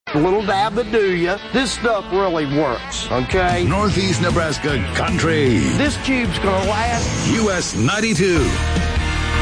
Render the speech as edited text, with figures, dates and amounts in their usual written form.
A little dab to do ya. This stuff really works, okay? Northeast Nebraska Country. This cube's gonna last. US 92.